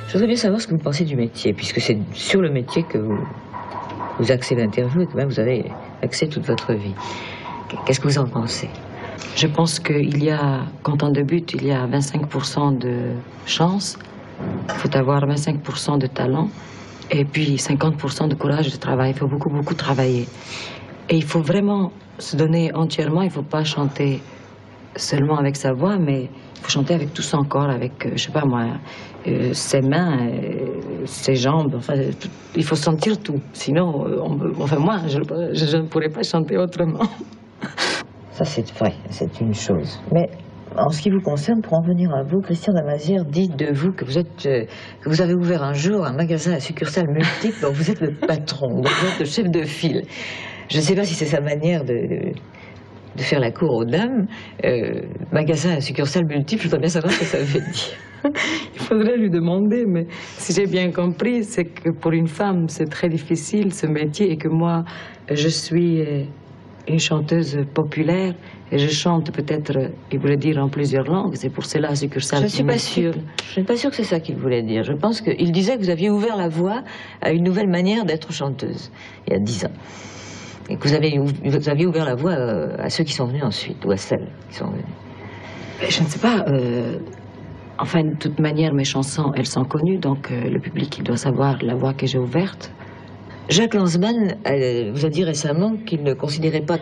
Je voudrais bien savoir ce que vous pensez du métier, puisque c'est sur le métier que vous axez l'interview et que même vous avez axé toute votre vie. Qu'est-ce que vous en pensez? Je pense qu'il y a, quand on débute, il y a 25% de chance. Il faut avoir 25% de talent et puis 50% de courage et de travail. Il faut beaucoup travailler. Et il faut vraiment se donner entièrement. Il ne faut pas chanter seulement avec sa voix, mais il faut chanter avec tout son corps, avec, je sais pas moi, ses mains, ses jambes. Enfin, il faut sentir tout. Sinon, moi, je ne pourrais pas chanter autrement. Ça, c'est vrai, c'est une chose. Mais en ce qui vous concerne, pour en venir à vous, Christian Damazière dit de vous que vous avez ouvert un jour un magasin à succursales multiples dont vous êtes le patron, donc vous êtes le chef de file. Je ne sais pas si c'est sa manière de faire la cour aux dames. Magasin à succursales multiples, je voudrais bien savoir ce que ça veut dire. Il faudrait lui demander, mais si j'ai bien compris, c'est que pour une femme, c'est très difficile ce métier et que moi, je suis une chanteuse populaire et je chante peut-être, il voulait dire en plusieurs langues, c'est pour cela succursale. Je ne suis pas sûre. Je ne suis pas sûre que c'est ça qu'il voulait dire. Je pense qu'il disait que vous aviez ouvert la voie à une nouvelle manière d'être chanteuse, il y a 10 ans. Et que vous aviez ouvert la voie à ceux qui sont venus ensuite, ou à celles qui sont venues. Je ne sais pas. Enfin, de toute manière, mes chansons, elles sont connues, donc le public, il doit savoir la voie que j'ai ouverte. Jacques Lanzmann vous a dit récemment qu'il ne considérait pas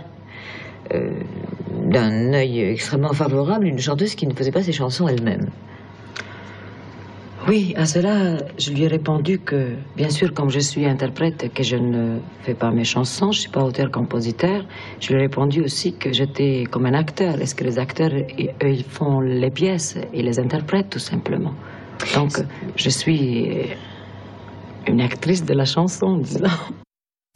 d'un œil extrêmement favorable une chanteuse qui ne faisait pas ses chansons elle-même. Oui, à cela, je lui ai répondu que, bien sûr, comme je suis interprète, que je ne fais pas mes chansons, je ne suis pas auteur-compositeur. Je lui ai répondu aussi que j'étais comme un acteur. Est-ce que les acteurs, eux, ils font les pièces, ils les interprètent tout simplement. Donc, je suis une actrice de la chanson, disons.